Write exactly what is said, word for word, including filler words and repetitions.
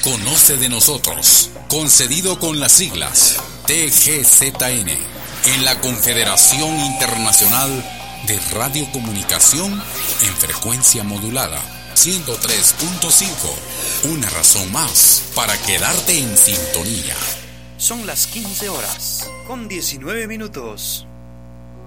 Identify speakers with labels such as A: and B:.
A: Conoce de nosotros, concedido con las siglas T G Z N, en la Confederación Internacional de Radiocomunicación en frecuencia modulada, ciento tres punto cinco. Una razón más para quedarte en sintonía.
B: Son las quince horas, con diecinueve minutos.